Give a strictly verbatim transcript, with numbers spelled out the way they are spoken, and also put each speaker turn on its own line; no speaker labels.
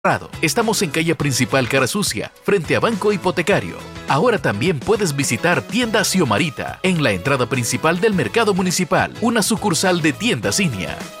Estamos en calle principal Cara Sucia, frente a Banco Hipotecario. Ahora también puedes visitar Tienda Xiomarita, en la entrada principal del Mercado Municipal, una sucursal de Tienda Cinia.